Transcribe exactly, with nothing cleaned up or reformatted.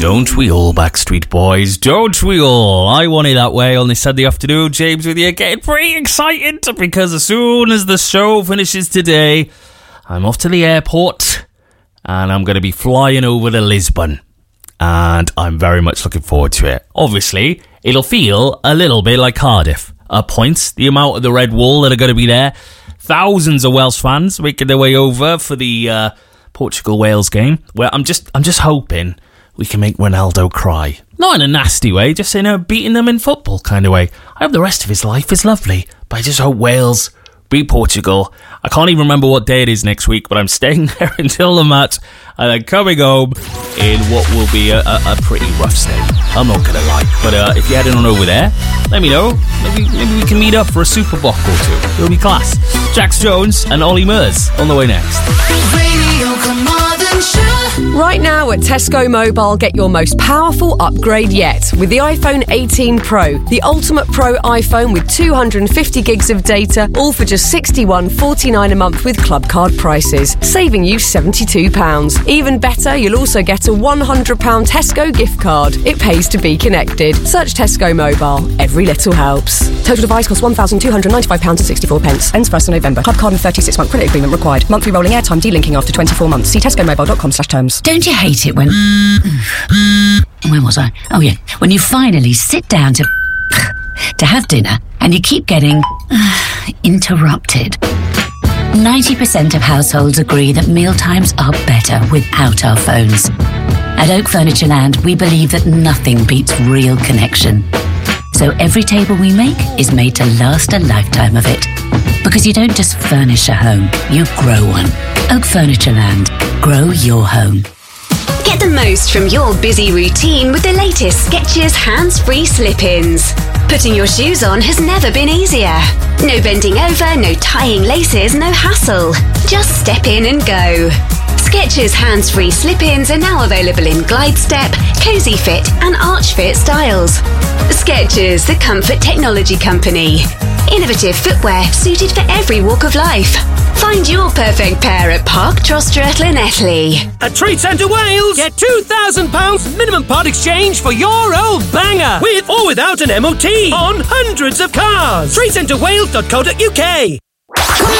Don't we all, Backstreet Boys? Don't we all? I want it that way on this Sunday afternoon. James with you, getting pretty excited because as soon as the show finishes today, I'm off to the airport and I'm going to be flying over to Lisbon. And I'm very much looking forward to it. Obviously, it'll feel a little bit like Cardiff. At points, the amount of the red wall that are going to be there. Thousands of Welsh fans making their way over for the uh, Portugal-Wales game. Well, I'm just, I'm just hoping we can make Ronaldo cry. Not in a nasty way, just in a beating them in football kind of way. I hope the rest of his life is lovely, but I just hope Wales beat Portugal. I can't even remember what day it is next week, but I'm staying there until the match and then coming home in what will be a, a, a pretty rough stay. I'm not going to lie. But uh, if you're heading on over there, let me know. Maybe maybe we can meet up for a Super Bock or two. It'll be class. Jax Jones and Ollie Murs on the way next. Radio Carmarthen Show. Right now at Tesco Mobile, get your most powerful upgrade yet with the iPhone eighteen Pro, the Ultimate Pro iPhone with two hundred fifty gigs of data, all for just sixty-one pounds forty-nine a month with club card prices, saving you seventy-two pounds. Even better, you'll also get a one hundred pounds Tesco gift card. It pays to be connected. Search Tesco Mobile. Every little helps. Total device costs one thousand two hundred ninety-five pounds sixty-four. Ends first of November. Club card and thirty-six month credit agreement required. Monthly rolling airtime delinking after twenty-four months. See tesco mobile dot com slash terms. Don't you hate it when... Where was I? Oh, yeah. When you finally sit down to... to have dinner and you keep getting... interrupted. ninety percent of households agree that mealtimes are better without our phones. At Oak Furniture Land, we believe that nothing beats real connection. So every table we make is made to last a lifetime of it. Because you don't just furnish a home, you grow one. Oak Furniture Land. Grow your home. Get the most from your busy routine with the latest Skechers hands-free slip-ins. Putting your shoes on has never been easier. No bending over, no tying laces, no hassle. Just step in and go. Skechers hands-free slip-ins are now available in Glide Step, Cozy Fit and Arch Fit styles. Skechers, the comfort technology company. Innovative footwear suited for every walk of life. Find your perfect pair at Park Trostre Llanelli. At Trade Centre Wales, get two thousand pounds minimum part exchange for your old banger, with or without an M O T, on hundreds of cars. trade centre wales dot co dot uk.